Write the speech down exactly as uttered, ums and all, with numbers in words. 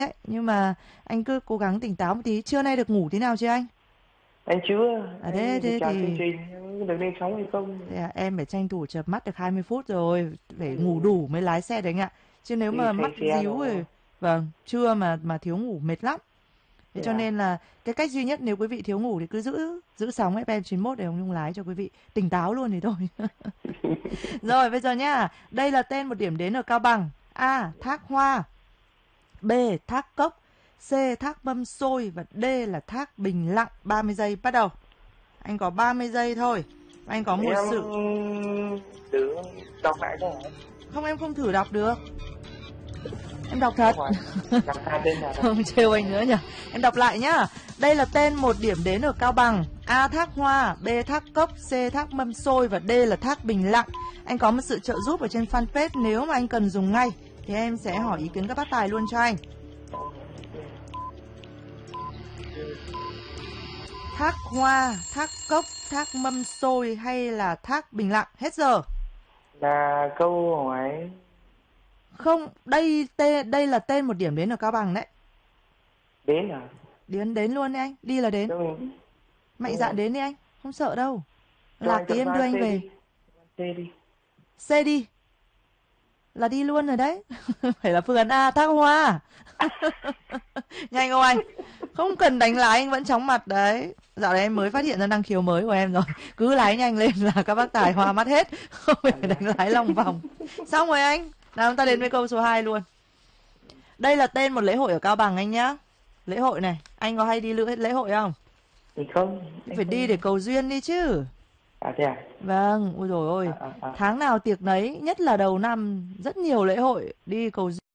đấy. Nhưng mà anh cứ cố gắng tỉnh táo một tí. Trưa nay được ngủ tí nào chưa anh? Anh chưa, À thế anh thế chào chương thì trình được lên sóng hay không? thế à, em phải tranh thủ chợp mắt được hai mươi phút rồi, phải ngủ Ừ, đủ mới lái xe đấy anh ạ. Chứ nếu đi mà say mắt xe díu rồi. rồi, vâng, trưa mà mà thiếu ngủ mệt lắm. Thế Thế cho à? nên là cái cách duy nhất nếu quý vị thiếu ngủ thì cứ giữ giữ sóng ép em chín mốt để Hồng Nhung lái cho quý vị tỉnh táo luôn thì thôi. Rồi bây giờ nhá, đây là tên một điểm đến ở Cao Bằng. A. Thác Hoa. B. Thác Cốc. C. Thác Mâm Xôi. Và D là thác Bình Lặng. ba mươi giây bắt đầu. Anh có ba mươi giây thôi. Anh có một Em sự... thử đọc lại cho hả? Không, em không thử đọc được. Em đọc Không thật. phải, đọc hai tên là đọc. Không trêu anh nữa nhỉ. Em đọc lại nhá. Đây là tên một điểm đến ở Cao Bằng. A. Thác Hoa. B. Thác Cốc. C. Thác Mâm Xôi. Và D là thác Bình Lặng. Anh có một sự trợ giúp ở trên fanpage. Nếu mà anh cần dùng ngay thì em sẽ hỏi ý kiến các bác tài luôn cho anh. Thác Hoa, Thác Cốc, Thác Mâm Xôi hay là Thác Bình Lặng? Hết giờ. Là câu hỏi Không, đây tên đây là tên một điểm đến ở Cao Bằng đấy. đến à? Đến đến luôn đi anh, đi là đến. Đúng, Mạnh đúng dạn rồi. đến đi anh, không sợ đâu. Cho Lạc anh tí chọn em đưa ba anh C về. đi. C đi. C đi, là đi luôn rồi đấy. Phải là phương án A, Thác Hoa. Nhanh không anh? Không cần đánh lái anh vẫn chóng mặt đấy. Dạo này em mới phát hiện ra năng khiếu mới của em rồi. Cứ lái nhanh lên là các bác tài hoa mắt hết. Không phải đánh lái lòng vòng. Xong rồi anh. Nào chúng ta đến với câu số hai luôn. Đây là tên một lễ hội ở Cao Bằng anh nhá. Lễ hội này, anh có hay đi lễ lễ hội không? Thì không, Thì anh phải đi để không. cầu duyên đi chứ. À thế à? Vâng, ôi rồi À, ôi. à, à. Tháng nào tiệc nấy, nhất là đầu năm rất nhiều lễ hội đi cầu duyên.